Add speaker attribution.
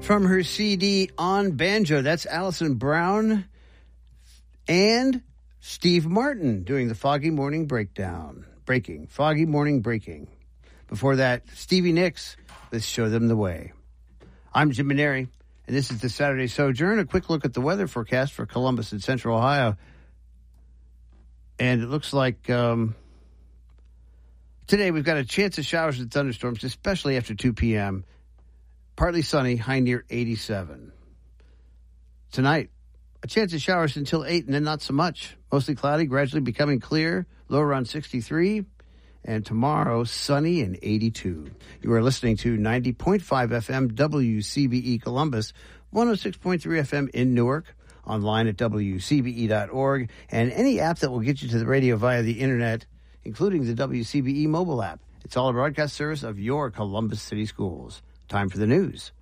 Speaker 1: From her CD On Banjo, that's Alison Brown and Steve Martin doing the Foggy Morning Foggy Morning Breaking. Before that, Stevie Nicks, Let's Show Them the Way. I'm Jim Maneri, and this is the Saturday Sojourn. A quick look at the weather forecast for Columbus and Central Ohio. And it looks like today we've got a chance of showers and thunderstorms, especially after 2 p.m., partly sunny, high near 87. Tonight, a chance of showers until 8 and then not so much. Mostly cloudy, gradually becoming clear, low around 63. And tomorrow, sunny and 82. You are listening to 90.5 FM WCBE Columbus, 106.3 FM in Newark, online at WCBE.org, and any app that will get you to the radio via the internet, including the WCBE mobile app. It's all a broadcast service of your Columbus City Schools. Time for the news.